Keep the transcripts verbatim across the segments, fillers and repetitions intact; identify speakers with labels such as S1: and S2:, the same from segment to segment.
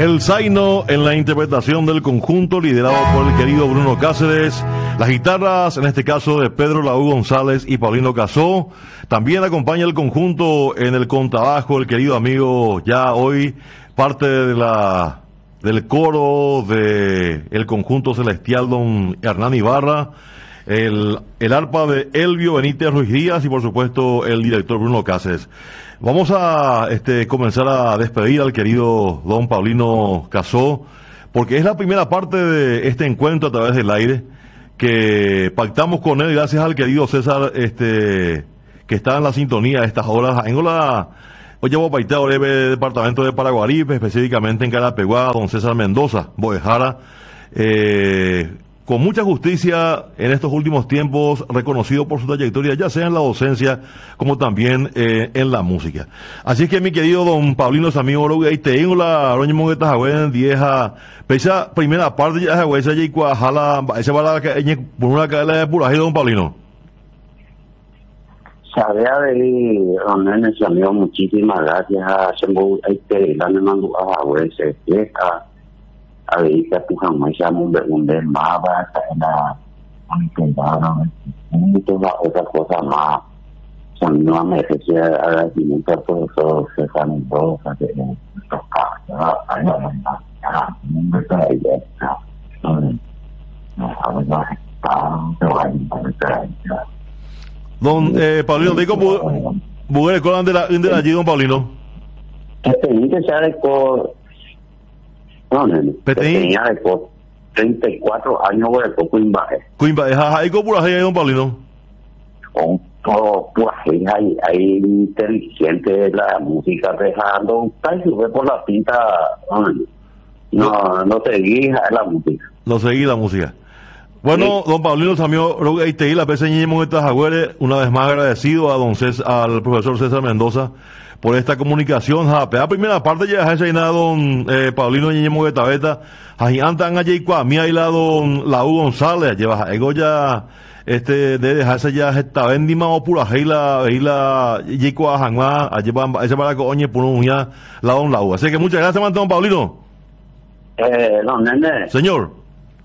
S1: El Zaino en la interpretación del conjunto liderado por el querido Bruno Cáceres. Las guitarras, en este caso de Pedro Laú González y Paulino Casó. También acompaña el conjunto en el contrabajo el querido amigo, ya hoy parte de la del coro de el conjunto celestial, don Hernán Ibarra. El, el arpa de Elvio Benítez Ruiz Díaz y por supuesto el director Bruno Cáceres. Vamos a este, comenzar a despedir al querido don Paulino Casó, porque es la primera parte de este encuentro a través del aire que pactamos con él, gracias al querido César, este, que está en la sintonía a estas horas. En la hoy llevo paitado el departamento de Paraguarí, específicamente en Carapeguá, don César Mendoza, Boejara, eh, con mucha justicia en estos últimos tiempos, reconocido por su trayectoria, ya sea en la docencia como también eh, en la música. Así que mi querido don Paulino Samio Orogue, te tengo la roña mongueta jawen vieja, pesa primera parte ya jawen esa y cuajala, esa bala que por una cadena de puraje don Paulino.
S2: Sabe a ver, don Nene Samio, muchísimas gracias a Sembo, este, la me mandó a jawen se fiesta. A ver, que tu jamás ya me pregunté más para la unidad, y todas otras cosas más. Son no me decía agradecimiento a todos los que están en todos, a que nos toca, ya, ahí va, ya, no me trae, ya, no, no, sabes, no, está, no hay, no me trae, ya.
S1: Don eh, Paulino, digo, ¿bugue con de la de allí, don Paulino?
S2: Este, dice, sabe, por no, nene, tenía de treinta y cuatro años de Coimbaje.
S1: Coimbaje, jaja, ¿y cómo por ahí, don Paulino?
S2: Con todo, pues ahí hay, hay inteligente de la música, dejando, tal si fue por la pinta, no, no, no seguí la música.
S1: No seguí la música. Bueno, sí. Don Paulino Samio, la P C Ñ una vez más agradecido a don César, al profesor César Mendoza por esta comunicación. La primera parte ya ha enseñado don eh, Paulino Ñemo de Tabeta, ahí andan allí kwa mi ahí la don Laú González, lleva ego ya este de dejarse ya esta vendima o pura heila heila yikwa hangma lleva ese para que oñe por un ya la don Laú. Así que muchas gracias, don Paulino.
S2: Eh, don Nene.
S1: Señor.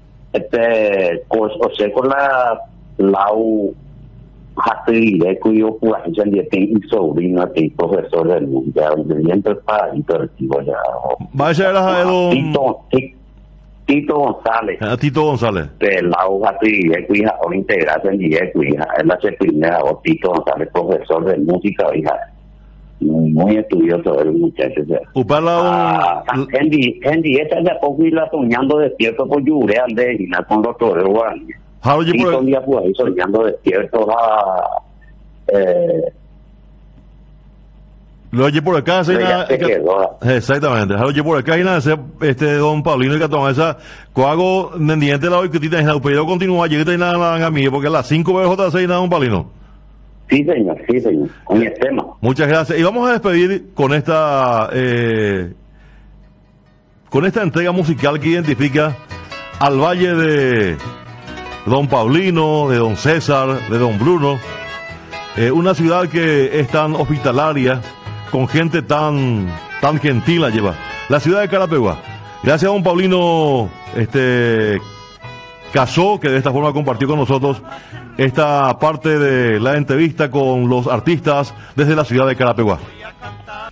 S2: Este, pues, o sea, con la Lau Hatri de cuyo pues ya le tengo sobrino de profesor del mundial de entre para interactivo ya.
S1: Vaya era don
S2: Tito Tito González.
S1: Ah, Tito González.
S2: De Lau Hatri de cuya o integración de cuya es la primera o Tito González profesor de música hija. Muy, muy estudioso el muchacho.
S1: Upala
S2: un Andy, Andy, esta ya poco y la soñando despierto por lluvia al de y con los toreros. Y un día pues ahí soñando despierto a eh
S1: lo oye por acá, se nada, exactamente. Lo oye por acá y nada, este don Paulino y Catón, esa coago mendiente la hoy que tita en pero continúa llegué y nada a mí porque a las cinco veces J seis nada don Paulino.
S2: Sí, señor, sí, señor, con el tema.
S1: Muchas gracias. Y vamos a despedir con esta eh, con esta entrega musical que identifica al valle de don Paulino, de don César, de don Bruno, eh, una ciudad que es tan hospitalaria, con gente tan tan gentil la lleva. La ciudad de Carapeguá. Gracias a don Paulino este Casó, que de esta forma compartió con nosotros esta parte de la entrevista con los artistas desde la ciudad de Carapeguá.